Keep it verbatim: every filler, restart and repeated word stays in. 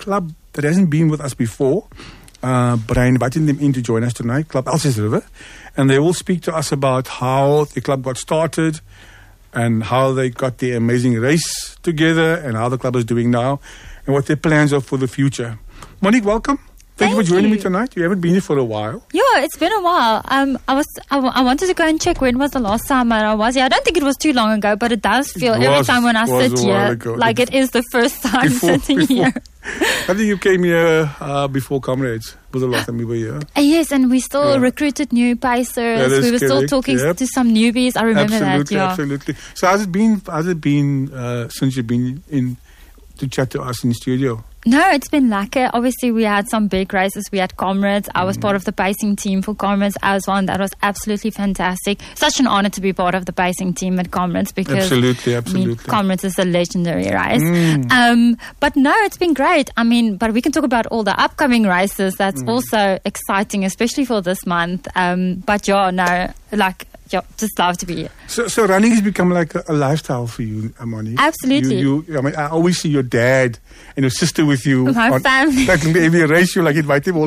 club that hasn't been with us before, uh, but I invited them in to join us tonight, Club Elsies River, and they will speak to us about how the club got started and how they got the amazing race together and how the club is doing now and what their plans are for the future. Monique, welcome. Thank, Thank you for joining you. me tonight. You haven't been here for a while. Yeah, it's been a while. Um, I was I, w- I wanted to go and check when was the last time I was here. I don't think it was too long ago, but it does feel it every was, time when I sit here ago. like it is the first time before, sitting before. here. I think you came here uh, before Comrades. Was the last time we were here? Uh, yes, and we still yeah. recruited new pacers. We were correct. still talking yep. to some newbies. I remember absolutely, that. Yeah. Absolutely. So how's it been? How's it been uh, since you've been in to chat to us in the studio? No, it's been lekker. Obviously, we had some big races. We had Comrades. I was mm. part of the pacing team for Comrades as well, and that was absolutely fantastic. Such an honor to be part of the pacing team at Comrades because absolutely, absolutely. I mean, Comrades is a legendary race. Mm. Um, but no, it's been great. I mean, but we can talk about all the upcoming races. That's mm. also exciting, especially for this month. Um, but yeah, no, like. Yeah, just love to be here. So, so running has become like a, a lifestyle for you, Amani. Absolutely. You, you, I mean, I always see your dad and your sister with you. My on, family. Like every race, you like invite them all